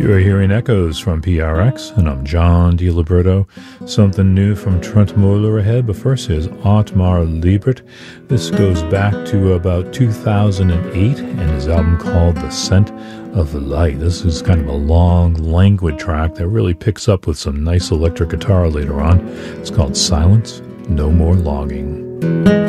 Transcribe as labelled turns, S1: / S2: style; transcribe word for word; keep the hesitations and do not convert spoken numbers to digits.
S1: You're hearing echoes from P R X, and I'm John DiLiberto. Something new from Trent Muller ahead, but first is Otmar Liebert. This goes back to about two thousand eight and his album called The Scent of the Light. This is kind of a long, languid track that really picks up with some nice electric guitar later on. It's called Silence, No More Longing.